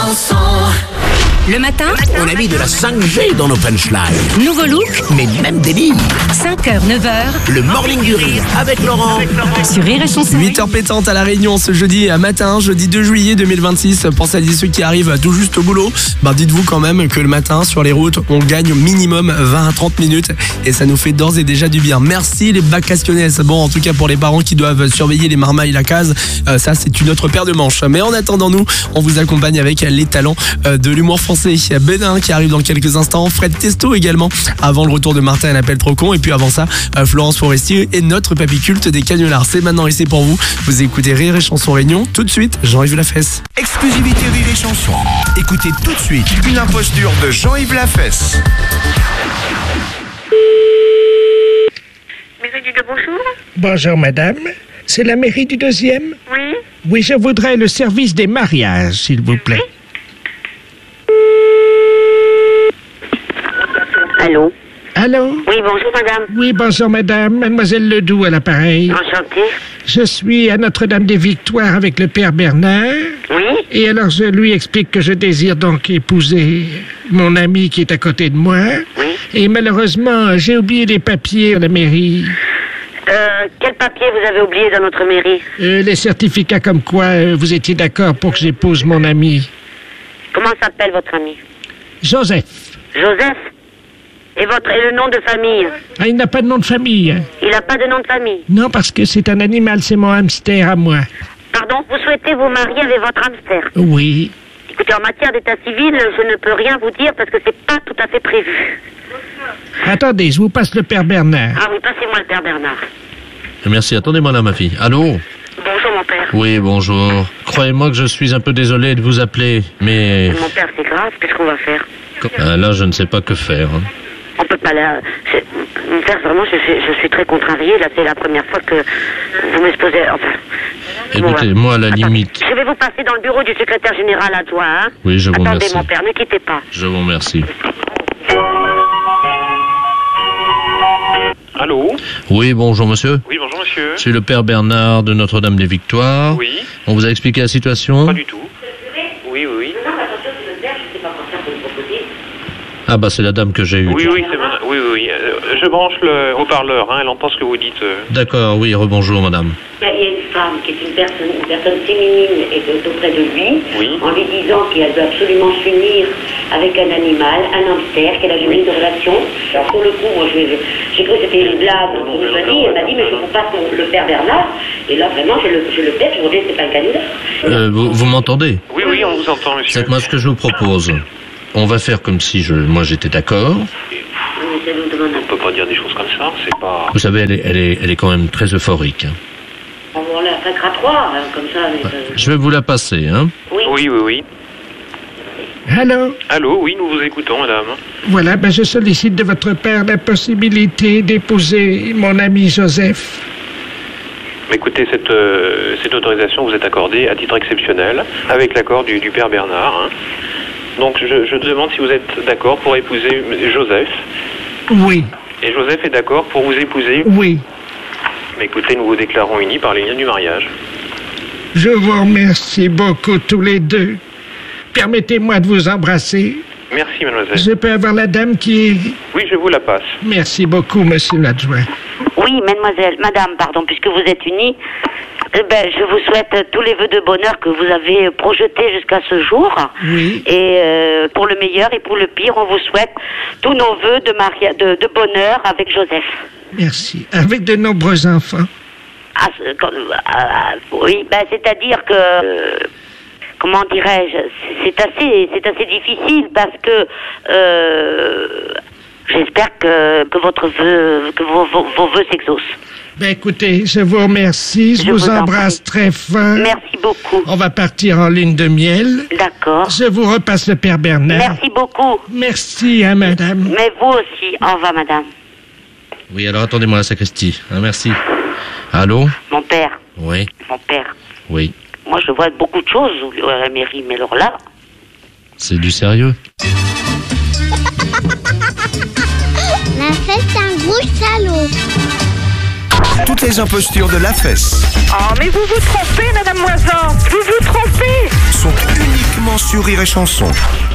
chanson. Le matin, on a mis de la 5G dans nos punchlines. nouveau look, Mais même délire. 5h, 9h, Le morning du rire avec Laurent. sur Rire et Chanson. 8h pétante à La Réunion ce jeudi matin, jeudi 2 juillet 2026. Pour celles et ceux qui arrivent tout juste au boulot, dites-vous quand même que le matin sur les routes, on gagne au minimum 20 à 30 minutes et ça nous fait d'ores et déjà du bien. Merci les vacationnaires. Bon, en tout cas pour les parents qui doivent surveiller les marmailles, la case, ça c'est une autre paire de manches. Mais en attendant, nous, on vous accompagne avec les talents de l'humour français. Bénin qui arrive dans quelques instants, Fred Testo également, avant le retour de Martin et l'appel trop con. Et puis avant ça, Florence Forestier et notre papy culte des canulars. C'est maintenant et c'est pour vous. Vous écoutez Rire et Chanson Réunion. Tout de suite, Jean-Yves Lafesse. Exclusivité Rire et Chanson. Écoutez tout de suite une imposture de Jean-Yves Lafesse. Mairie du 2, bonjour. Bonjour madame, c'est la mairie du 2e? Oui. Oui, je voudrais le service des mariages, s'il vous plaît. Allô. Allô? Oui, bonjour madame. Oui, bonjour madame, mademoiselle Ledoux à l'appareil. Enchantée. Je suis à Notre-Dame-des-Victoires avec le père Bernard. Oui. Et alors je lui explique que je désire donc épouser mon ami qui est à côté de moi. Oui. Et malheureusement, j'ai oublié les papiers à la mairie. Quel papier vous avez oublié dans notre mairie? Les certificats comme quoi vous étiez d'accord pour que j'épouse mon ami. Comment s'appelle votre ami? Joseph. Joseph. Et le nom de famille? Ah, il n'a pas de nom de famille, hein? Il n'a pas de nom de famille. Non, parce que c'est un animal, c'est mon hamster à moi. Pardon, vous souhaitez vous marier avec votre hamster? Oui. Écoutez, en matière d'état civil, je ne peux rien vous dire parce que c'est pas tout à fait prévu. Attendez, je vous passe le père Bernard. Ah oui, passez-moi le père Bernard. Merci, attendez-moi là ma fille. Allô? Bonjour mon père. Oui, bonjour. Croyez-moi que je suis un peu désolé de vous appeler, mais... Mon père, c'est grave, qu'est-ce qu'on va faire? Là, je ne sais pas que faire. hein. On peut pas là. Mon père, vraiment, je suis très contrariée. Là, c'est la première fois que vous m'exposez. Enfin. Écoutez, moi, à la limite... Je vais vous passer dans le bureau du secrétaire général adjoint. Hein. Oui, je vous Attendez, remercie. mon père, ne quittez pas. Je vous remercie. Allô? Oui, bonjour monsieur. Oui, bonjour monsieur. Je suis le père Bernard de Notre-Dame-des-Victoires. Oui, On vous a expliqué la situation? pas du tout. Oui. Ah c'est la dame que j'ai eue. Oui, c'est madame. Oui. Je branche le haut-parleur, hein, elle entend ce que vous dites. D'accord, oui, rebonjour madame. Il y a une femme qui est une personne féminine et auprès de lui, Oui. en lui disant qu'elle doit absolument s'unir avec un animal, un hamster, qu'elle a jamais eu de relation. Alors, sur le coup, moi, j'ai cru que c'était une blague entre nous familles. Elle m'a dit, mais je vous passe le père Bernard. Et là, vraiment, je le pète, je vous dis, c'est pas un canular. Vous m'entendez? Oui, on vous entend monsieur. C'est que moi ce que je vous propose, on va faire comme si moi j'étais d'accord. On peut pas dire des choses comme ça, c'est pas... Vous savez, elle est quand même très euphorique. hein. On l'a fait grattoir, comme ça. Mais, Je vais vous la passer, hein. Oui. Allô? Allô, oui, nous vous écoutons madame. Voilà, je sollicite de votre père la possibilité d'épouser mon ami Joseph. Écoutez, cette autorisation vous est accordée à titre exceptionnel, avec l'accord du père Bernard. hein. Donc je demande si vous êtes d'accord pour épouser Joseph. Oui, Et Joseph est d'accord pour vous épouser. oui. Mais écoutez, nous vous déclarons unis par les liens du mariage. Je vous remercie beaucoup tous les deux. Permettez-moi de vous embrasser. Merci mademoiselle. Je peux avoir la dame qui est... Oui, je vous la passe. Merci beaucoup, monsieur l'adjoint. Oui, madame, puisque vous êtes unis, je vous souhaite tous les vœux de bonheur que vous avez projetés jusqu'à ce jour. Oui. Et pour le meilleur et pour le pire, on vous souhaite tous nos vœux de bonheur avec Joseph. Merci. Avec de nombreux enfants. Oui, c'est-à-dire que... comment dirais-je, c'est assez difficile parce que j'espère que vos vœux s'exaucent. Écoutez, je vous remercie, je vous embrasse très fort. Merci beaucoup. On va partir en lune de miel. D'accord. Je vous repasse le père Bernard. Merci beaucoup. Merci, madame. Mais vous aussi, au revoir madame. Oui, alors attendez-moi la sacristie. hein, merci. Allô? Mon père. Oui. Mon père. Oui. Moi je vois beaucoup de choses à la mairie, mais alors là... C'est du sérieux? La fête, c'est un gros salaud. Toutes les impostures de la fesse Oh, mais vous vous trompez, Madame Moisan. Vous vous trompez. sont uniquement sur Rire et Chanson.